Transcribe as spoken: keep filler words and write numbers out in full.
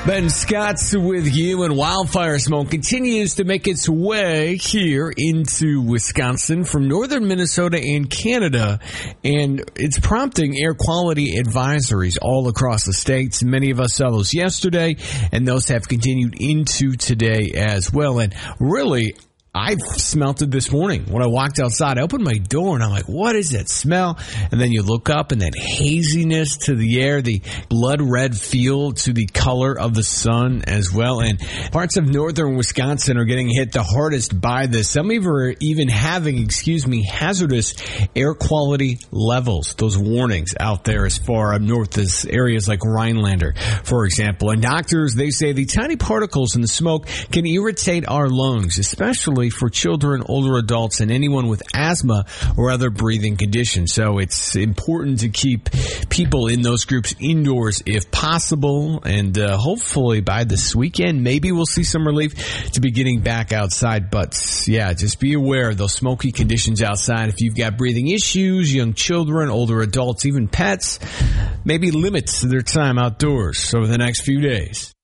Ben Scott's with you, and wildfire smoke continues to make its way here into Wisconsin from northern Minnesota and Canada, and it's prompting air quality advisories all across the states. Many of us saw those yesterday, and those have continued into today as well. And really, I smelt it this morning when I walked outside. I opened my door and I'm like, what is that smell? And then you look up and that haziness to the air, the blood red feel to the color of the sun as well. And parts of northern Wisconsin are getting hit the hardest by this. Some of you are even having, excuse me, hazardous air quality levels, those warnings out there as far up north as areas like Rhinelander, for example. And doctors, they say the tiny particles in the smoke can irritate our lungs, especially for children, older adults, and anyone with asthma or other breathing conditions. So it's important to keep people in those groups indoors if possible. And uh, hopefully by this weekend, maybe we'll see some relief to be getting back outside. But yeah, just be aware of those smoky conditions outside. If you've got breathing issues, young children, older adults, even pets, maybe limit their time outdoors over the next few days.